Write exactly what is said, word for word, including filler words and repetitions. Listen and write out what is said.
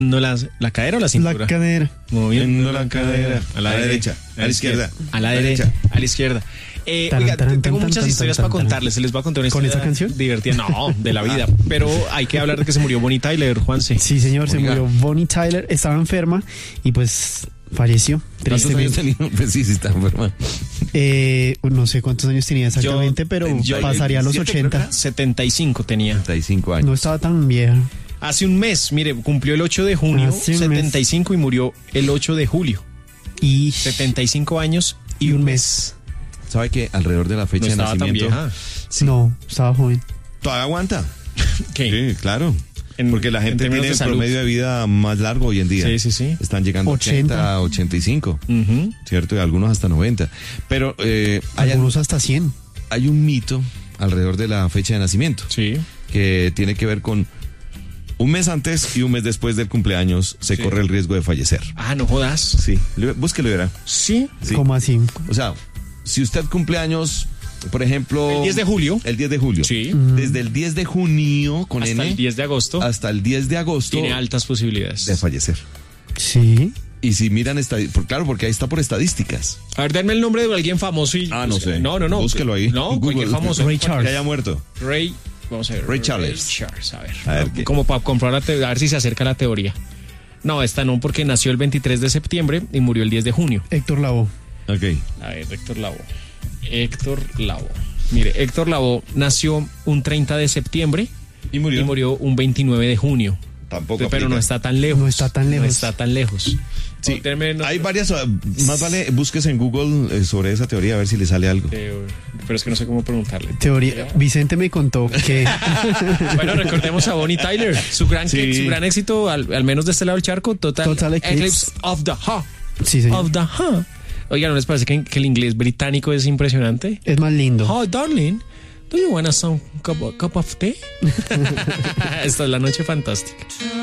No la, la cadera o la cintura. La cadera. Moviendo la cadera. A la derecha, a la izquierda. A la derecha, a la izquierda. Eh, Taran, oiga, taran, tengo tan, muchas tan, historias tan, para tan, contarles. Se les va a contar una ¿Con historia esa canción? divertida. No, de la vida. Pero hay que hablar de que se murió Bonnie Tyler, Juanse. Sí, señor, se Oiga. murió Bonnie Tyler, estaba enferma y pues falleció. ¿Cuántos años Tristemente. tenía? Pues sí, sí está enferma. Eh, no sé cuántos años tenía exactamente, Yo- pero yo- pasaría a los veintisiete, creo que ochenta. era. setenta y cinco tenía. treinta y cinco años. No estaba tan vieja. Hace un mes, mire, cumplió el ocho de junio, Hace un setenta y cinco y murió el ocho de julio. Y setenta y cinco años y un mes. ¿Sabe que alrededor de la fecha No de estaba tan nacimiento? vieja. Sí. no, estaba joven. Todavía aguanta. ¿Qué? Sí, claro. En- Porque la en gente términos tiene de el salud. promedio de vida más largo hoy en día. Sí, sí, sí. Están llegando a ochenta. ochenta, ochenta y cinco, Ujú. ¿cierto? Y algunos hasta noventa. Pero eh, hay, Algunos hasta cien. hay un mito alrededor de la fecha de nacimiento Sí. que tiene que ver con un mes antes y un mes después del cumpleaños se Sí. corre el riesgo de fallecer. Ah, no jodas. Sí, le- búsquelo y verá. Sí. Sí. ¿Cómo así? O sea, si usted cumple años, por ejemplo... El diez de julio. El diez de julio. Sí. Desde el diez de junio, con Hasta N, el diez de agosto hasta el diez de agosto, tiene altas posibilidades. de fallecer. Sí. Y si miran, estadi- por, claro, porque ahí está por estadísticas. A ver, denme el nombre de alguien famoso y... Ah, no sé. No, no, no. Búsquelo ahí. No, en Google. cualquier famoso. Ray Charles. Que haya muerto. Ray... Vamos a ver. Ray Charles. Ray Charles, a ver. A ver qué. Como para comprobar la te- a ver si se acerca la teoría. No, esta no, porque nació el veintitrés de septiembre y murió el diez de junio. Héctor Lavoe. Ok. A ver, Héctor Lavoe. Héctor Lavoe. Mire, Héctor Lavoe nació un treinta de septiembre Y murió. y murió un veintinueve de junio. Tampoco Pero aplica. no está tan lejos. No está tan lejos. No está tan lejos. Sí, Oh, denme no- hay varias. uh, Más vale, busques en Google eh, sobre esa teoría a ver si le sale algo. Eh, pero es que no sé cómo preguntarle. Teoría. Vicente me contó que Bueno, recordemos a Bonnie Tyler, su gran, Sí. su gran éxito, al, al menos de este lado del charco, Total, Total Eclipse. of the Heart. sí, señor. Of the Heart. Oiga, ¿no les parece que, que el inglés británico es impresionante? Es más lindo. Oh, darling, do you want some cup, cup of tea? Esta es la noche fantástica.